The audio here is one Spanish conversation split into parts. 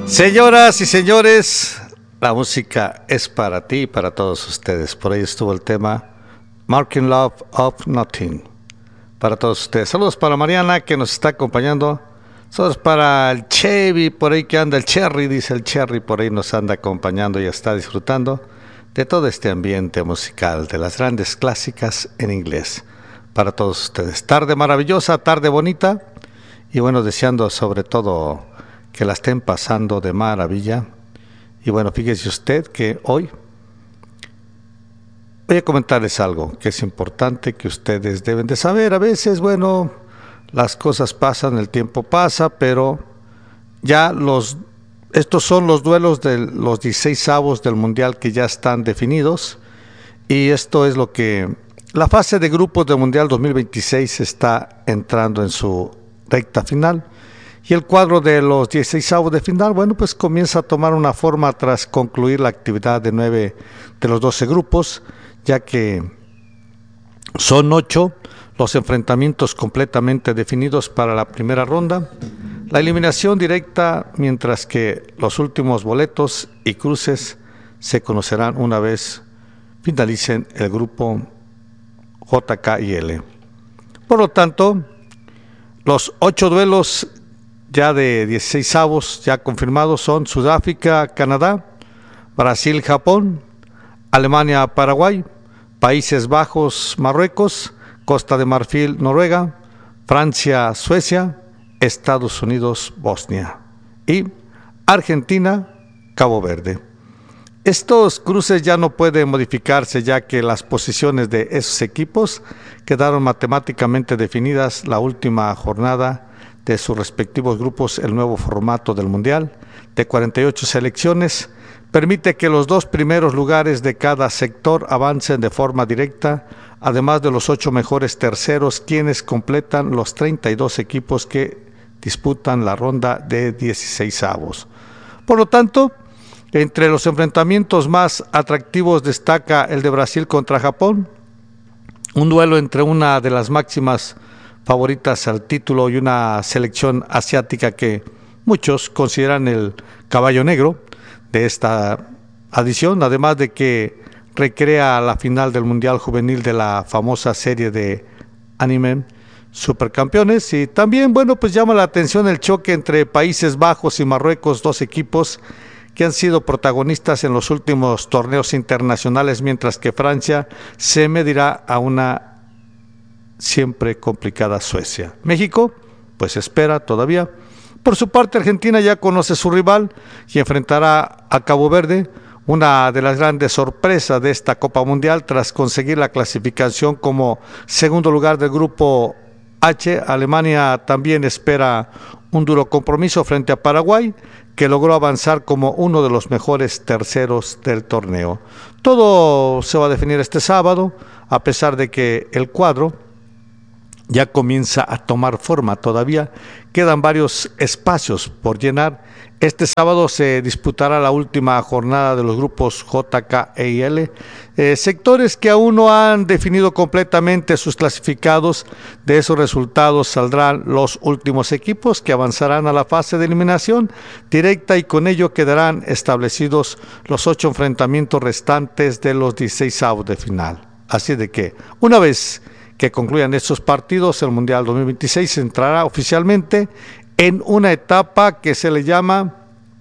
Señoras y señores, la música es para ti y para todos ustedes. Por ahí estuvo el tema Marking Love of Nothing. Para todos ustedes. Saludos para Mariana que nos está acompañando. Saludos para el Chevy, por ahí que anda el Cherry, dice el Cherry, por ahí nos anda acompañando y está disfrutando de todo este ambiente musical, de las grandes clásicas en inglés. Para todos ustedes. Tarde maravillosa, tarde bonita. Y bueno, deseando sobre todo que la estén pasando de maravilla. Y bueno, fíjese usted que hoy voy a comentarles algo que es importante, que ustedes deben de saber. A veces, bueno, las cosas pasan, el tiempo pasa, pero ya estos son los duelos de los 16avos del Mundial que ya están definidos. Y esto es lo que la fase de grupos del Mundial 2026 está entrando en su recta final. Y el cuadro de los 16avos de final, bueno, pues comienza a tomar una forma tras concluir la actividad de 9 de los 12 grupos, ya que son 8 los enfrentamientos completamente definidos para la primera ronda, la eliminación directa, mientras que los últimos boletos y cruces se conocerán una vez finalicen el grupo J, K y L. Por lo tanto, los 8 duelos ya de 16avos ya confirmados son Sudáfrica, Canadá, Brasil, Japón, Alemania, Paraguay, Países Bajos, Marruecos, Costa de Marfil, Noruega, Francia, Suecia, Estados Unidos, Bosnia y Argentina, Cabo Verde. Estos cruces ya no pueden modificarse, ya que las posiciones de esos equipos quedaron matemáticamente definidas la última jornada de sus respectivos grupos. El nuevo formato del Mundial de 48 selecciones permite que los 2 primeros lugares de cada sector avancen de forma directa, además de los 8 mejores terceros, quienes completan los 32 equipos que disputan la ronda de 16avos. Por lo tanto, entre los enfrentamientos más atractivos destaca el de Brasil contra Japón, un duelo entre una de las máximas favoritas al título y una selección asiática que muchos consideran el caballo negro de esta edición, además de que recrea la final del Mundial Juvenil de la famosa serie de anime Supercampeones. Y también, bueno, pues llama la atención el choque entre Países Bajos y Marruecos, 2 equipos que han sido protagonistas en los últimos torneos internacionales, mientras que Francia se medirá a una siempre complicada Suecia. México, pues espera todavía. Por su parte, Argentina ya conoce su rival y enfrentará a Cabo Verde, una de las grandes sorpresas de esta Copa Mundial tras conseguir la clasificación como segundo lugar del grupo H. Alemania también espera un duro compromiso frente a Paraguay, que logró avanzar como uno de los mejores terceros del torneo. Todo se va a definir este sábado, a pesar de que el cuadro ya comienza a tomar forma. Todavía quedan varios espacios por llenar. Este sábado se disputará la última jornada de los grupos J, K e L, sectores que aún no han definido completamente sus clasificados. De esos resultados saldrán los últimos equipos que avanzarán a la fase de eliminación directa, y con ello quedarán establecidos los 8 enfrentamientos restantes de los 16avos de final. Así de que, una vez que concluyan estos partidos, el Mundial 2026 entrará oficialmente en una etapa que se le llama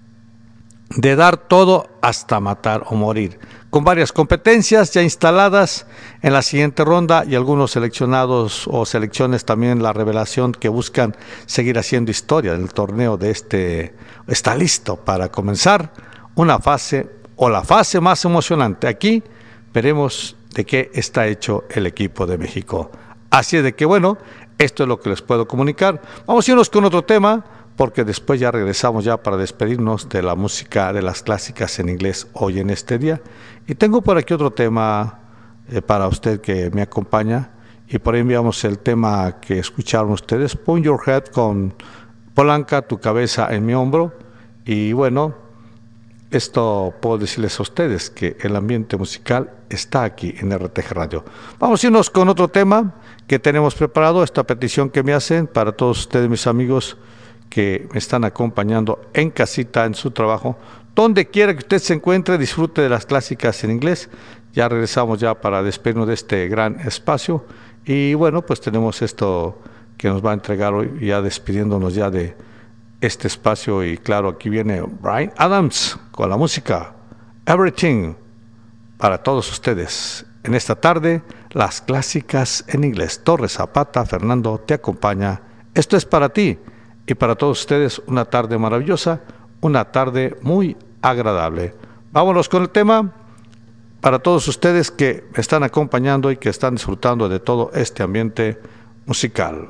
de dar todo hasta matar o morir, con varias competencias ya instaladas en la siguiente ronda y algunos seleccionados o selecciones también la revelación que buscan seguir haciendo historia del torneo de está listo para comenzar una fase o la fase más emocionante. Aquí veremos de qué está hecho el equipo de México. Así de que bueno, esto es lo que les puedo comunicar. Vamos a irnos con otro tema, porque después ya regresamos ya para despedirnos de la música de las clásicas en inglés hoy en este día. Y tengo por aquí otro tema para usted que me acompaña, y por ahí enviamos el tema que escucharon ustedes, Put Your Head, con Polanca, tu cabeza en mi hombro. Y bueno, esto puedo decirles a ustedes que el ambiente musical está aquí en RTG Radio. Vamos a irnos con otro tema que tenemos preparado, esta petición que me hacen para todos ustedes, mis amigos, que me están acompañando en casita, en su trabajo, donde quiera que usted se encuentre, disfrute de las clásicas en inglés. Ya regresamos ya para despedirnos de este gran espacio y bueno, pues tenemos esto que nos va a entregar hoy, ya despidiéndonos ya de este espacio. Y claro, aquí viene Bryan Adams con la música Everything para todos ustedes. En esta tarde, las clásicas en inglés. Torres Zapata, Fernando te acompaña. Esto es para ti y para todos ustedes una tarde maravillosa, una tarde muy agradable. Vámonos con el tema para todos ustedes que me están acompañando y que están disfrutando de todo este ambiente musical.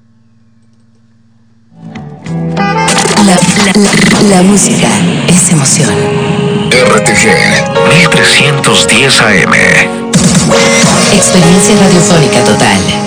La música es emoción. RTG 1310 AM. Experiencia radiofónica total.